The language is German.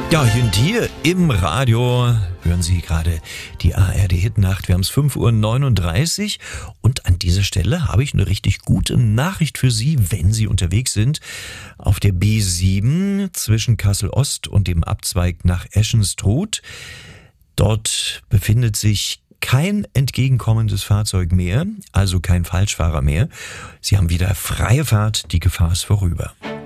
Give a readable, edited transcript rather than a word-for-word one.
Ja, und hier im Radio hören Sie gerade die ARD-Hitnacht. Wir haben es 5:39 Uhr und an dieser Stelle habe ich eine richtig gute Nachricht für Sie, wenn Sie unterwegs sind. Auf der B7 zwischen Kassel-Ost und dem Abzweig nach Eschenstruth. Dort befindet sich kein entgegenkommendes Fahrzeug mehr, also kein Falschfahrer mehr. Sie haben wieder freie Fahrt, die Gefahr ist vorüber.